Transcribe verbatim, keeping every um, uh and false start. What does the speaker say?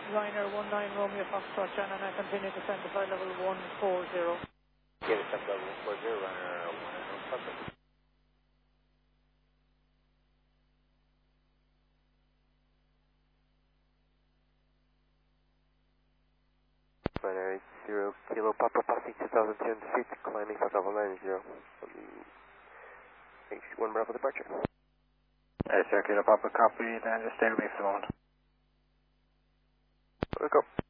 Liner one nine Romeo Foxtrot Shannon, I continue to send the flight level one four zero. Okay, descend level one four zero, runner one nine Romeo Foxtrot. Binary zero Kilo Papa passing two thousand two hundred feet, climbing for level nine zero. H one Bravo departure. Hey, sir, Kilo Papa, copy, then just stay with me for the moment. Let's go.